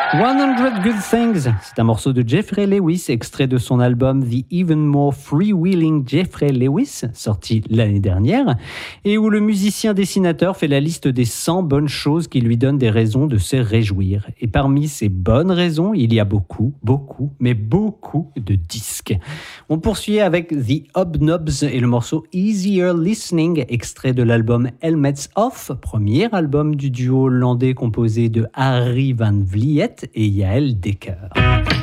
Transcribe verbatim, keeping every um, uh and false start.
one hundred Good Things, c'est un morceau de Jeffrey Lewis, extrait de son album The Even More Freewheeling Jeffrey Lewis, sorti l'année dernière, et où le musicien-dessinateur fait la liste des cent bonnes choses qui lui donnent des raisons de se réjouir. Et parmi ces bonnes raisons, il y a beaucoup, beaucoup, mais beaucoup de disques. On poursuit avec The Hobnobs et le morceau Easier Listening, extrait de l'album Helmets Off, premier album du duo hollandais composé de Harry Van Vliet et Yael Dekker.